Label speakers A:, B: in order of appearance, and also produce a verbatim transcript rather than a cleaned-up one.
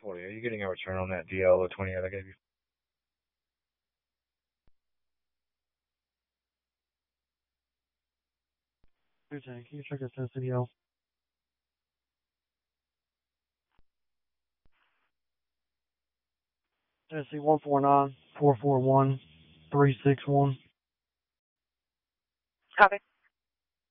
A: forty. Are you getting a return on that D L twenty-eight I gave you?
B: Can you check this Tennessee D L? Tennessee one four nine, four four one, three six one.
C: Copy.